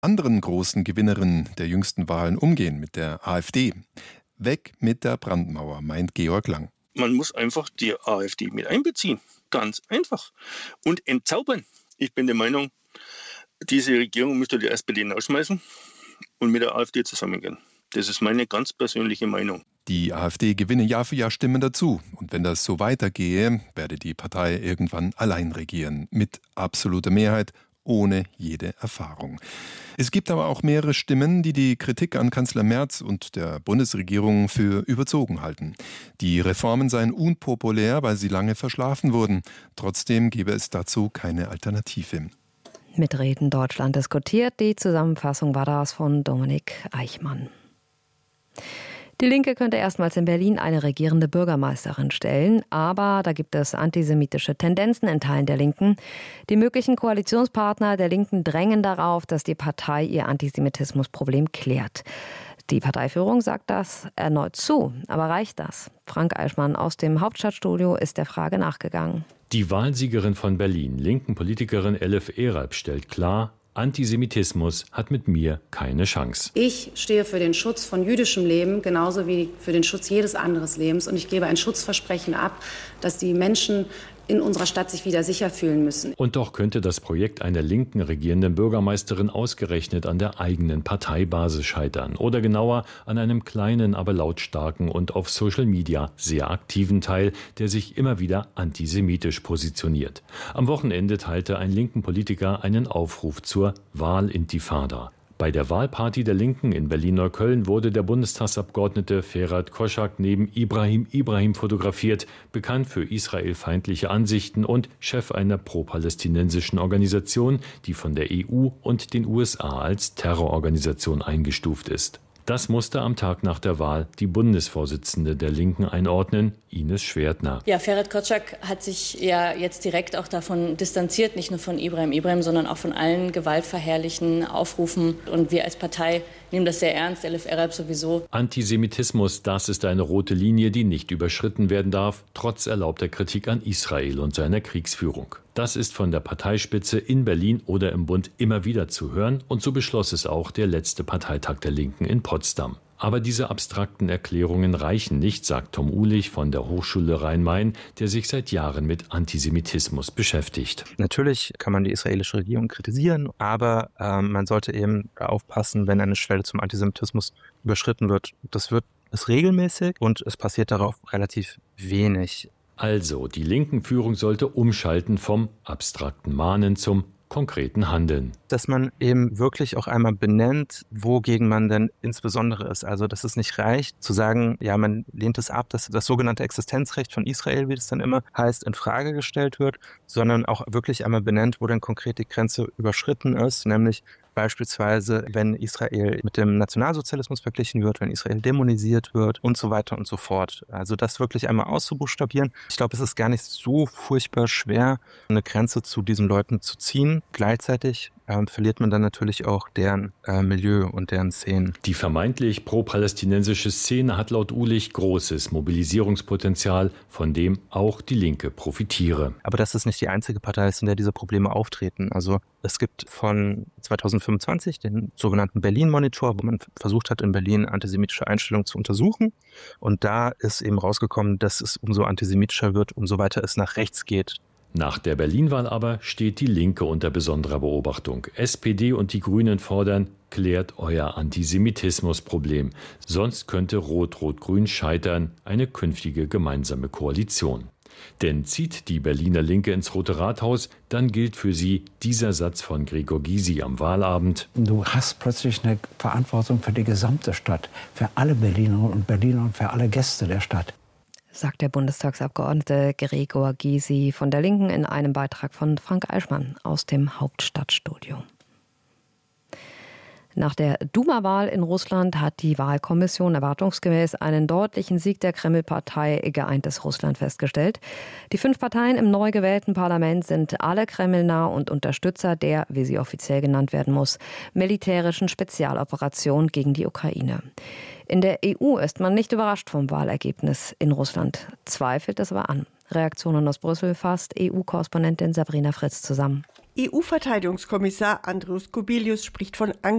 anderen großen Gewinnerin der jüngsten Wahlen umgehen, mit der AfD. Weg mit der Brandmauer, meint Georg Lang. Man muss einfach die AfD mit einbeziehen. Ganz einfach. Und entzaubern. Ich bin der Meinung, diese Regierung müsste die SPD rausschmeißen und mit der AfD zusammengehen. Das ist meine ganz persönliche Meinung. Die AfD gewinne Jahr für Jahr Stimmen dazu. Und wenn das so weitergehe, werde die Partei irgendwann allein regieren. Mit absoluter Mehrheit, ohne jede Erfahrung. Es gibt aber auch mehrere Stimmen, die die Kritik an Kanzler Merz und der Bundesregierung für überzogen halten. Die Reformen seien unpopulär, weil sie lange verschlafen wurden. Trotzdem gebe es dazu keine Alternative. Mit Reden Deutschland diskutiert. Die Zusammenfassung war das von Dominik Eichmann. Die Linke könnte erstmals in Berlin eine regierende Bürgermeisterin stellen, aber da gibt es antisemitische Tendenzen in Teilen der Linken. Die möglichen Koalitionspartner der Linken drängen darauf, dass die Partei ihr Antisemitismusproblem klärt. Die Parteiführung sagt das erneut zu. Aber reicht das? Frank Eichmann aus dem Hauptstadtstudio ist der Frage nachgegangen. Die Wahlsiegerin von Berlin, linken Politikerin Elif Eralp, stellt klar, Antisemitismus hat mit mir keine Chance. Ich stehe für den Schutz von jüdischem Leben, genauso wie für den Schutz jedes anderen Lebens. Und ich gebe ein Schutzversprechen ab, dass die Menschen in unserer Stadt sich wieder sicher fühlen müssen. Und doch könnte das Projekt einer linken regierenden Bürgermeisterin ausgerechnet an der eigenen Parteibasis scheitern. Oder genauer an einem kleinen, aber lautstarken und auf Social Media sehr aktiven Teil, der sich immer wieder antisemitisch positioniert. Am Wochenende teilte ein linken Politiker einen Aufruf zur Wahlintifada. Bei der Wahlparty der Linken in Berlin-Neukölln wurde der Bundestagsabgeordnete Ferhat Koschak neben Ibrahim fotografiert, bekannt für israelfeindliche Ansichten und Chef einer pro-palästinensischen Organisation, die von der EU und den USA als Terrororganisation eingestuft ist. Das musste am Tag nach der Wahl die Bundesvorsitzende der Linken einordnen, Ines Schwertner. Ja, Ferhat Koschak hat sich ja jetzt direkt auch davon distanziert, nicht nur von Ibrahim, sondern auch von allen gewaltverherrlichen Aufrufen. Und wir als Partei nehmen das sehr ernst, Elif Eralp sowieso. Antisemitismus, das ist eine rote Linie, die nicht überschritten werden darf, trotz erlaubter Kritik an Israel und seiner Kriegsführung. Das ist von der Parteispitze in Berlin oder im Bund immer wieder zu hören und so beschloss es auch der letzte Parteitag der Linken in Potsdam. Aber diese abstrakten Erklärungen reichen nicht, sagt Tom Uhlich von der Hochschule Rhein-Main, der sich seit Jahren mit Antisemitismus beschäftigt. Natürlich kann man die israelische Regierung kritisieren, aber man sollte eben aufpassen, wenn eine Schwelle zum Antisemitismus überschritten wird. Das ist regelmäßig und es passiert darauf relativ wenig. Also, die linken Führung sollte umschalten vom abstrakten Mahnen zum konkreten Handeln. Dass man eben wirklich auch einmal benennt, wogegen man denn insbesondere ist. Also, dass es nicht reicht, zu sagen, ja, man lehnt es ab, dass das sogenannte Existenzrecht von Israel, wie das dann immer heißt, in Frage gestellt wird, sondern auch wirklich einmal benennt, wo dann konkret die Grenze überschritten ist, nämlich beispielsweise, wenn Israel mit dem Nationalsozialismus verglichen wird, wenn Israel dämonisiert wird und so weiter und so fort. Also das wirklich einmal auszubuchstabieren. Ich glaube, es ist gar nicht so furchtbar schwer, eine Grenze zu diesen Leuten zu ziehen. Gleichzeitig verliert man dann natürlich auch deren Milieu und deren Szenen. Die vermeintlich pro-palästinensische Szene hat laut Uhlich großes Mobilisierungspotenzial, von dem auch die Linke profitiere. Aber das ist nicht die einzige Partei, in der diese Probleme auftreten. Also es gibt von 2025 den sogenannten Berlin-Monitor, wo man versucht hat, in Berlin antisemitische Einstellungen zu untersuchen. Und da ist eben rausgekommen, dass es umso antisemitischer wird, umso weiter es nach rechts geht. Nach der Berlin-Wahl aber steht die Linke unter besonderer Beobachtung. SPD und die Grünen fordern, klärt euer Antisemitismusproblem. Sonst könnte Rot-Rot-Grün scheitern, eine künftige gemeinsame Koalition. Denn zieht die Berliner Linke ins Rote Rathaus, dann gilt für sie dieser Satz von Gregor Gysi am Wahlabend. Du hast plötzlich eine Verantwortung für die gesamte Stadt, für alle Berlinerinnen und Berliner und für alle Gäste der Stadt. Sagt der Bundestagsabgeordnete Gregor Gysi von der Linken in einem Beitrag von Frank Eichmann aus dem Hauptstadtstudio. Nach der Duma-Wahl in Russland hat die Wahlkommission erwartungsgemäß einen deutlichen Sieg der Kreml-Partei Geeintes Russland festgestellt. Die 5 Parteien im neu gewählten Parlament sind alle kremlnah und Unterstützer der, wie sie offiziell genannt werden muss, militärischen Spezialoperation gegen die Ukraine. In der EU ist man nicht überrascht vom Wahlergebnis in Russland, zweifelt es aber an. Reaktionen aus Brüssel fasst EU-Korrespondentin Sabrina Fritz zusammen. EU-Verteidigungskommissar Andrius Kubilius spricht von